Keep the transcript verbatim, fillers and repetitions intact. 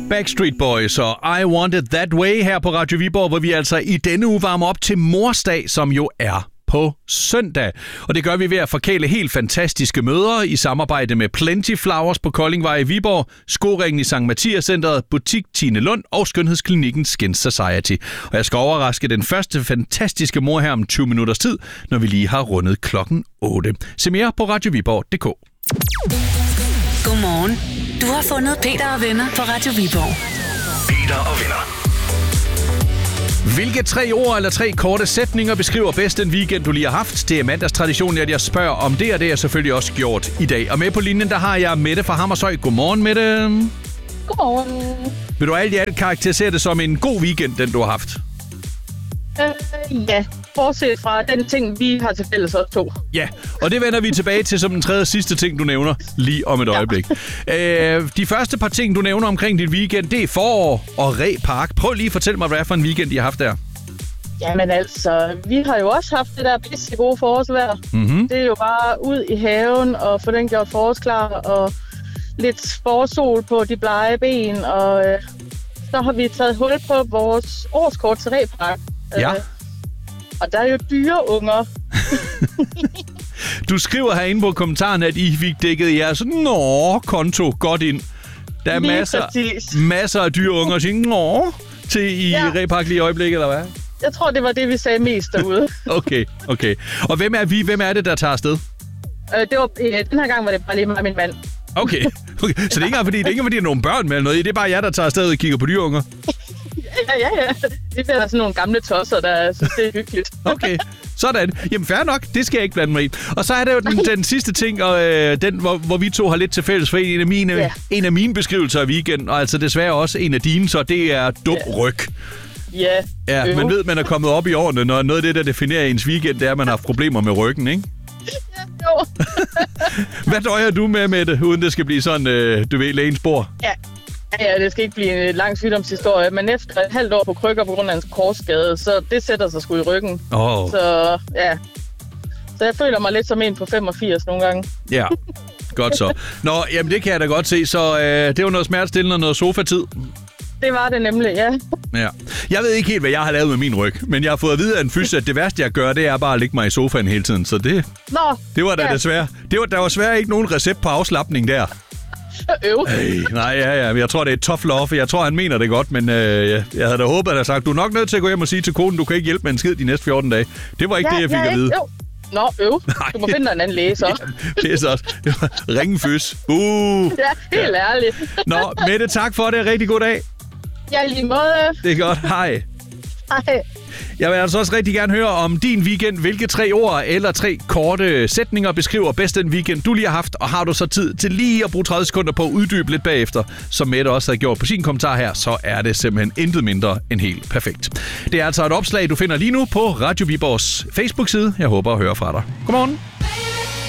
Backstreet Boys og I Want It That Way her på Radio Viborg, hvor vi altså i denne uge varmer op til Morsdag, som jo er på søndag. Og det gør vi ved at forkæle helt fantastiske møder i samarbejde med Plenty Flowers på Koldingvej i Viborg, Skoringen i Sankt Mathias Centeret, Butik Tine Lund og Skønhedsklinikken Skin Society. Og jeg skal overraske den første fantastiske mor her om tyve minutters tid, når vi lige har rundet klokken otte. Se mere på radio viborg punktum d k. Godmorgen. Du har fundet Peter og venner på Radio Viborg. Peter og venner. Hvilke tre ord eller tre korte sætninger beskriver bedst den weekend, du lige har haft? Det er mandags tradition, at jeg spørger om det, og det er selvfølgelig også gjort i dag. Og med på linjen, der har jeg Mette fra Hammershøj. Godmorgen, Mette. Godmorgen. Vil du alt i alt karakterisere det som en god weekend, den du har haft? Øh, ja, bortset fra den ting, vi har til fælles også to. Ja, og det vender vi tilbage til som den tredje sidste ting, du nævner lige om et øjeblik. Ja. Øh, de første par ting, du nævner omkring dit weekend, det er forår og Reh Park. Prøv lige at fortælle mig, hvad er for en weekend, I har haft der. Jamen altså, vi har jo også haft det der pisse gode forårsvejr. Mm-hmm. Det er jo bare ud i haven og få den gjort forårsklar og lidt forårssol på de blege ben. Og øh, så har vi taget hul på vores årskort til Reh Park. Ja. Øh, og der er jo dyreunger. Du skriver herinde på kommentaren, at I fik dækket jeres nå-konto godt ind. Der er masser, masser af dyreunger, og siger nå til i ja. Reh Park lige i øjeblikket, eller hvad? Jeg tror, det var det, vi sagde mest derude. Okay, okay. Og hvem er vi? Hvem er det, der tager afsted? Øh, det var, øh, den her gang var det bare lige mig og min mand. Okay, okay. Så det er ikke engang, fordi, det er ikke, fordi der er nogle børn med eller noget. Det er bare jer, der tager afsted og kigger på dyreunger. Ja, ja, ja. Det bliver sådan nogle gamle tosser, der synes, det er hyggeligt. Okay, sådan. Jamen, fair nok. Det skal jeg ikke blande mig i. Og så er der jo den, den sidste ting, og, øh, den, hvor, hvor vi to har lidt til fælles. For en af mine, yeah. en af mine beskrivelser af weekenden, og altså desværre også en af dine, så det er dum yeah. ryg. Ja, yeah. Ja, man ved, man er kommet op i årene, når noget af det, der definerer ens weekend, det er, at man har haft problemer med ryggen, ikke? Ja, jo. Hvad døjer du med, med det, uden det skal blive sådan, øh, du ved, lægens bord? Ja. Ja, det skal ikke blive en lang sygdomshistorie, men efter et halvt år på krykker på grund af en korsskade, så det sætter sig sgu i ryggen. Oh. Så ja, så jeg føler mig lidt som en på femogfirs nogle gange. Ja, godt så. Nå, jamen det kan jeg da godt se, så øh, det var noget smertestillende og noget sofatid. Det var det nemlig, ja. Ja. Jeg ved ikke helt, hvad jeg har lavet med min ryg, men jeg har fået at vide af en fys, at det værste, jeg gør, det er bare at ligge mig i sofaen hele tiden, så det, Nå, det var da ja. desværre. Det var, der var svært ikke nogen recept på afslapning der. Øv. Hey, nej, ja, ja. Jeg tror, det er et tough love. Jeg tror, han mener det godt, men øh, jeg, jeg havde da håbet, at jeg sagt, du er nok nødt til at gå hjem og sige til konen, du kan ikke hjælpe med en skid de næste fjorten dage. Det var ikke ja, det, jeg fik ja, at vide. Jo. Nå, øv. Du må finde dig en anden læge, så. Ja, det er så også. Ringen fys. Uh. Ja, helt ja. ærligt. Nå, Mette, tak for det. Rigtig god dag. Ja, lige måde. Det er godt. Hej. Hej. Jeg vil altså også rigtig gerne høre om din weekend. Hvilke tre ord eller tre korte sætninger beskriver bedst den weekend, du lige har haft? Og har du så tid til lige at bruge tredive sekunder på at uddybe lidt bagefter, som Mette også havde gjort på sin kommentar her, så er det simpelthen intet mindre end helt perfekt. Det er altså et opslag, du finder lige nu på Radio Viborgs Facebook-side. Jeg håber at høre fra dig. Godmorgen.